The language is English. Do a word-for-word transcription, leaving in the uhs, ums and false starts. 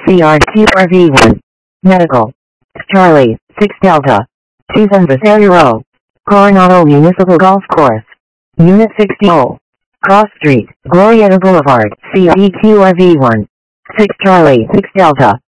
C R Q R V one. Medical. Charlie, six Delta. two Zero. Coronado Municipal Golf Course. Unit sixty. Cross Street, Glorieta Boulevard, C R E Q R V one. six Charlie, six Delta.